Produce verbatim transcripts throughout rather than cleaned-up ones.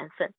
年份。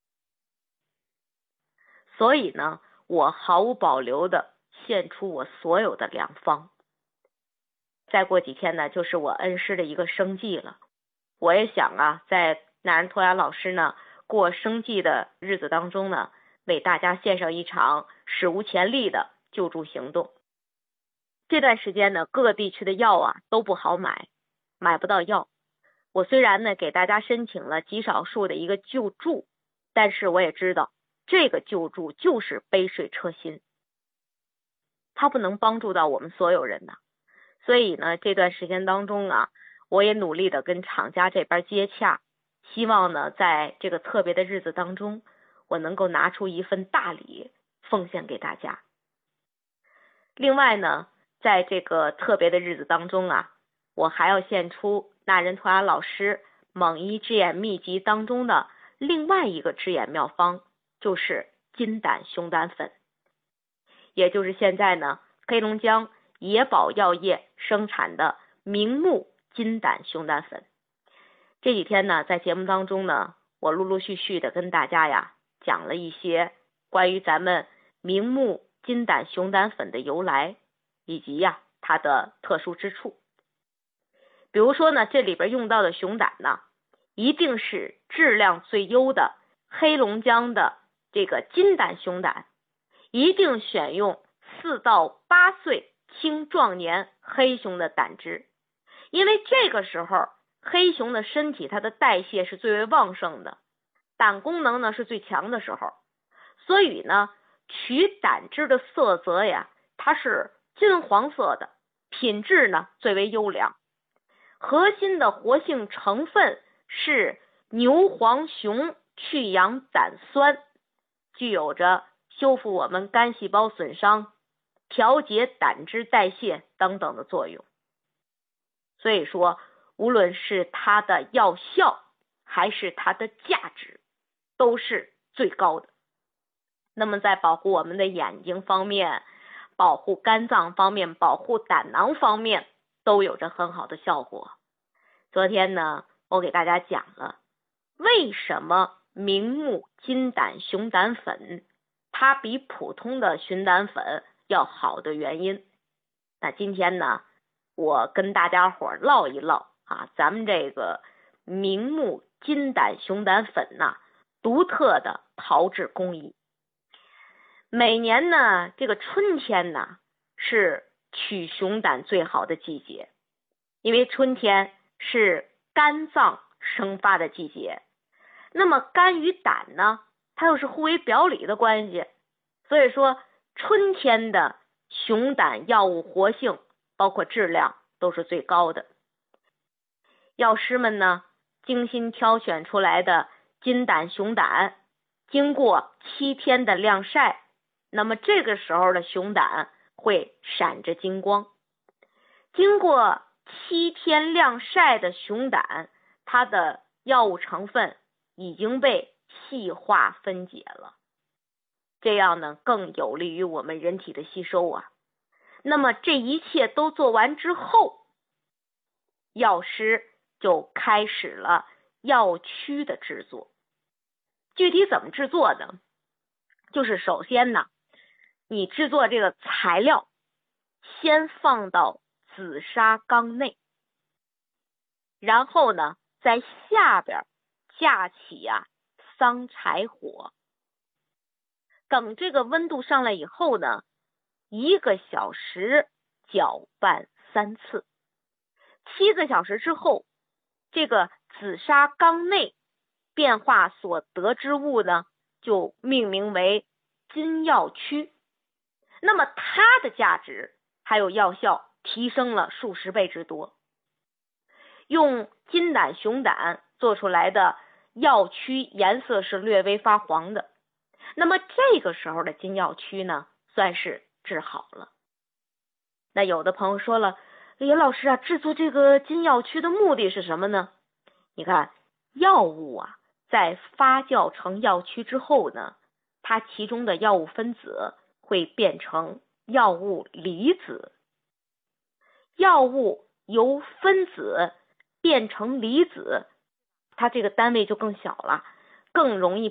所以呢，我毫无保留的献出我所有的良方。再过几天呢，就是我恩师的一个生祭了。我也想啊，在纳兰托雅老师呢过生祭的日子当中呢，为大家献上一场史无前例的救助行动。这段时间呢，各个地区的药啊都不好买，买不到药。我虽然呢给大家申请了极少数的一个救助，但是我也知道这个救助就是杯水车薪，它不能帮助到我们所有人的。所以呢，这段时间当中啊，我也努力的跟厂家这边接洽，希望呢在这个特别的日子当中，我能够拿出一份大礼奉献给大家。另外呢，在这个特别的日子当中啊，我还要献出纳仁托雅老师蒙医治眼秘籍当中的另外一个治眼妙方，就是金胆熊胆粉，也就是现在呢黑龙江野保药业生产的明目金胆熊胆粉。这几天呢，在节目当中呢，我陆陆续续的跟大家呀讲了一些关于咱们明目金胆熊胆粉的由来，以及呀它的特殊之处。比如说呢，这里边用到的熊胆呢，一定是质量最优的黑龙江的这个金胆熊胆，一定选用四到八岁青壮年黑熊的胆汁，因为这个时候黑熊的身体它的代谢是最为旺盛的，胆功能呢是最强的时候，所以呢取胆汁的色泽呀，它是金黄色的，品质呢最为优良，核心的活性成分是牛黄熊去氧胆酸，具有着修复我们肝细胞损伤、调节胆汁代谢等等的作用。所以说无论是它的药效还是它的价值都是最高的。那么在保护我们的眼睛方面、保护肝脏方面、保护胆囊方面都有着很好的效果。昨天呢，我给大家讲了为什么明目金胆熊胆粉它比普通的熊胆粉要好的原因。那今天呢，我跟大家伙唠一唠啊，咱们这个明目金胆熊胆粉呐，独特的炮制工艺。每年呢，这个春天呢是取熊胆最好的季节，因为春天是肝脏生发的季节。那么肝与胆呢，它又是互为表里的关系，所以说春天的熊胆药物活性包括质量都是最高的。药师们呢精心挑选出来的金胆熊胆，经过七天的晾晒，那么这个时候的熊胆会闪着金光。经过七天晾晒的熊胆，它的药物成分已经被细化分解了，这样呢更有利于我们人体的吸收啊。那么这一切都做完之后，药师就开始了药曲的制作。具体怎么制作呢？就是首先呢，你制作这个材料先放到紫砂缸内，然后呢在下边架起呀、啊、桑柴火，等这个温度上来以后呢，一个小时搅拌三次，七个小时之后，这个紫砂缸内变化所得之物呢，就命名为金药曲。那么它的价值还有药效提升了数十倍之多。用金胆熊胆做出来的药曲颜色是略微发黄的，那么这个时候的金药曲呢，算是治好了。那有的朋友说了，李老师啊，制作这个金药曲的目的是什么呢？你看，药物啊，在发酵成药曲之后呢，它其中的药物分子会变成药物离子，药物由分子变成离子，它这个单位就更小了，更容易